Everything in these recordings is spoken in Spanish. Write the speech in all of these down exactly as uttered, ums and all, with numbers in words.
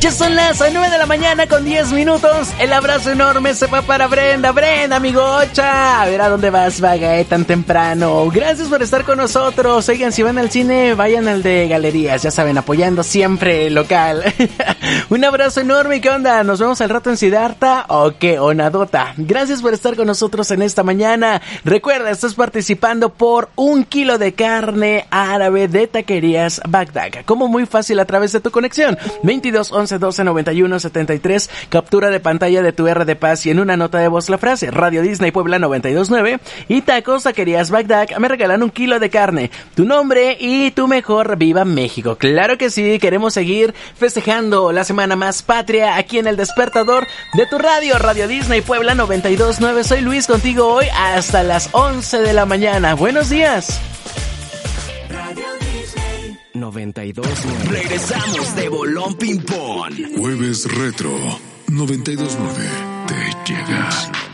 Ya son las nueve de la mañana con diez minutos. El abrazo enorme se va para Brenda. Brenda, amigocha. A ver, ¿a dónde vas, vaga, eh, tan temprano? Gracias por estar con nosotros. Oigan, si van al cine, vayan al de Galerías. Ya saben, apoyando siempre el local. Un abrazo enorme. ¿Qué onda? ¿Nos vemos al rato en Siddhartha o qué? O Nadota. Gracias por estar con nosotros en esta mañana. Recuerda, estás participando por un kilo de carne árabe de Taquerías Bagdad. Como muy fácil a través de tu conexión. veintidós once doce noventa y uno setenta y tres. Captura de pantalla de tu R de Paz y en una nota de voz la frase Radio Disney Puebla noventa y dos nueve y Tacos Taquerías Bagdad me regalan un kilo de carne. Tu nombre y tu mejor viva México. Claro que sí, queremos seguir festejando la semana más patria aquí en el despertador de tu radio, Radio Disney Puebla noventa y dos nueve. Soy Luis contigo hoy hasta las once de la mañana. Buenos días. Radio Disney noventa y dos nueve. Regresamos de Bolón Ping Pong. Jueves Retro noventa y dos nueve te llega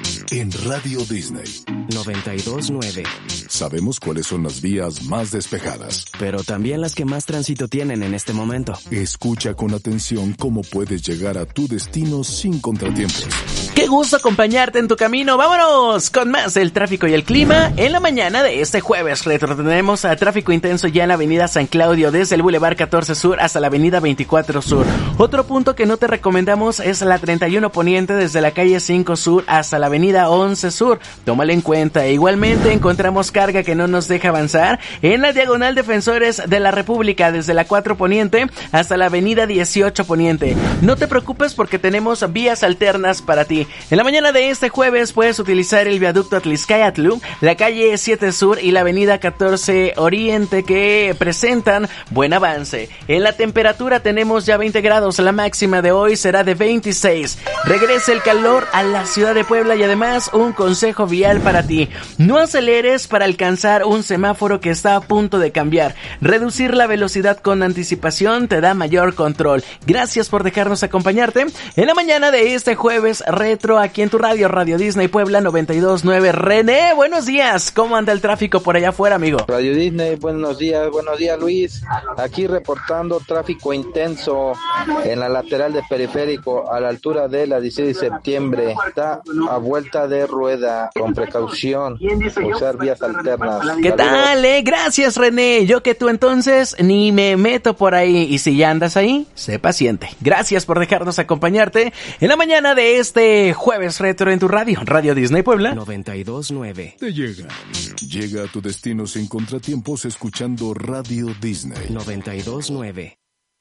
en Radio Disney noventa y dos nueve. Sabemos cuáles son las vías más despejadas, pero también las que más tránsito tienen en este momento. Escucha con atención cómo puedes llegar a tu destino sin contratiempos. Qué gusto acompañarte en tu camino. Vámonos con más del tráfico y el clima. En la mañana de este jueves retro tenemos a tráfico intenso ya en la avenida San Claudio desde el Boulevard catorce Sur hasta la avenida veinticuatro Sur. Otro punto que no te recomendamos es la treinta y uno Poniente desde la calle cinco Sur hasta la avenida once Sur. Tómalo en cuenta. Igualmente encontramos carga que no nos deja avanzar en la diagonal Defensores de la República desde la cuatro Poniente hasta la avenida dieciocho Poniente. No te preocupes porque tenemos vías alternas para ti. En la mañana de este jueves puedes utilizar el viaducto Atlixcayatl, la calle siete Sur y la avenida catorce Oriente que presentan buen avance. En la temperatura tenemos ya veinte grados, la máxima de hoy será de veintiséis. Regresa el calor a la ciudad de Puebla y además un consejo vial para ti. No aceleres para alcanzar un semáforo que está a punto de cambiar. Reducir la velocidad con anticipación te da mayor control. Gracias por dejarnos acompañarte en la mañana de este jueves retro aquí en tu radio, Radio Disney Puebla noventa y dos nueve. René, buenos días. ¿Cómo anda el tráfico por allá afuera, amigo? Radio Disney, buenos días, buenos días, Luis. Aquí reportando tráfico intenso en la lateral de Periférico a la altura de la dieciséis de septiembre. Está a vuelta de rueda, con precaución, usar vías alternas. ¿Qué tal, eh? Gracias, René. Yo que tú entonces ni me meto por ahí. Y si ya andas ahí, sé paciente. Gracias por dejarnos acompañarte en la mañana de este jueves retro en tu radio, Radio Disney Puebla noventa y dos nueve. Te llega. Llega a tu destino sin contratiempos escuchando Radio Disney noventa y dos nueve.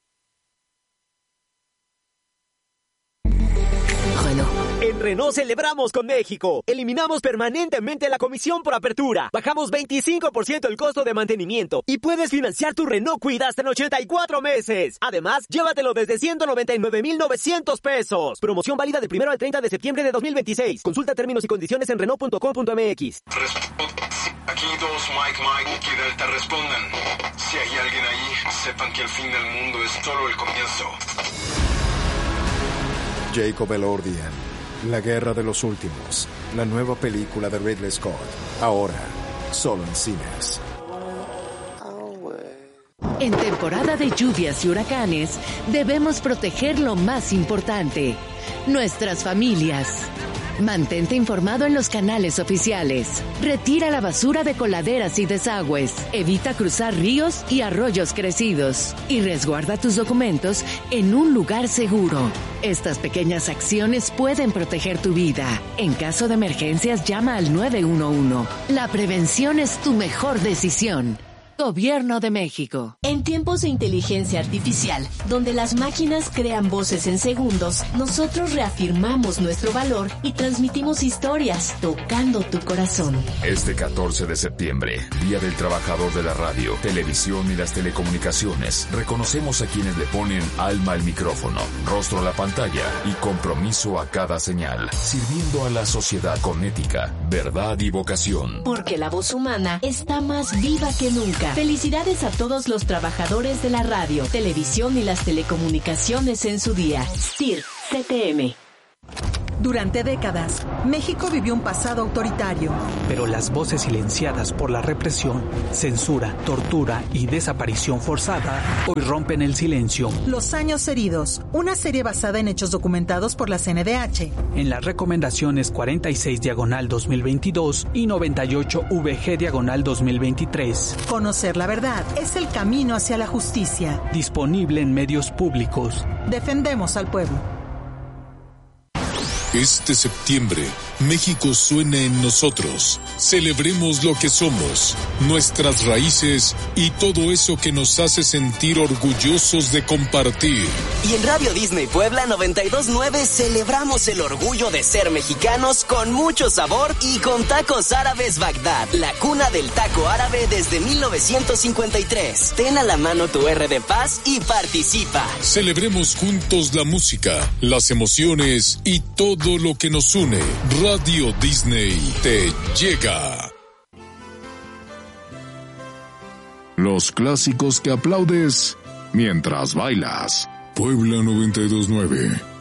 En Renault celebramos con México. Eliminamos permanentemente la comisión por apertura. Bajamos veinticinco por ciento el costo de mantenimiento. Y puedes financiar tu Renault Kwid hasta en ochenta y cuatro meses. Además, llévatelo desde ciento noventa y nueve mil novecientos pesos. Promoción válida del primero al treinta de septiembre de dos mil veintiséis. Consulta términos y condiciones en Renault punto com punto m x. Aquí dos, Mike, Mike, aquí Delta, respondan. Si hay alguien ahí, sepan que el fin del mundo es solo el comienzo. Jacob Elordian. La Guerra de los Últimos, la nueva película de Ridley Scott, ahora solo en cines. En temporada de lluvias y huracanes, debemos proteger lo más importante, nuestras familias. Mantente informado en los canales oficiales. Retira la basura de coladeras y desagües. Evita cruzar ríos y arroyos crecidos. Y resguarda tus documentos en un lugar seguro. Estas pequeñas acciones pueden proteger tu vida. En caso de emergencias, llama al nueve uno uno. La prevención es tu mejor decisión. Gobierno de México. En tiempos de inteligencia artificial, donde las máquinas crean voces en segundos, nosotros reafirmamos nuestro valor y transmitimos historias tocando tu corazón. Este catorce de septiembre, Día del Trabajador de la Radio, Televisión y las Telecomunicaciones, reconocemos a quienes le ponen alma al micrófono, rostro a la pantalla y compromiso a cada señal, sirviendo a la sociedad con ética, verdad y vocación. Porque la voz humana está más viva que nunca. Felicidades a todos los trabajadores de la radio, televisión y las telecomunicaciones en su día. S T I R, C T M. Durante décadas, México vivió un pasado autoritario. Pero las voces silenciadas por la represión, censura, tortura y desaparición forzada hoy rompen el silencio. Los años heridos, una serie basada en hechos documentados por la C N D H. En las recomendaciones cuarenta y seis diagonal dos mil veintidós y noventa y ocho V G diagonal dos mil veintitrés. Conocer la verdad es el camino hacia la justicia. Disponible en medios públicos. Defendemos al pueblo. Este septiembre, México suena en nosotros. Celebremos lo que somos, nuestras raíces y todo eso que nos hace sentir orgullosos de compartir. Y en Radio Disney Puebla noventa y dos punto nueve celebramos el orgullo de ser mexicanos con mucho sabor y con Tacos Árabes Bagdad, la cuna del taco árabe desde mil novecientos cincuenta y tres. Ten a la mano tu R de Paz y participa. Celebremos juntos la música, las emociones y todo Todo lo que nos une. Radio Disney te llega. Los clásicos que aplaudes mientras bailas. Puebla noventa y dos punto nueve.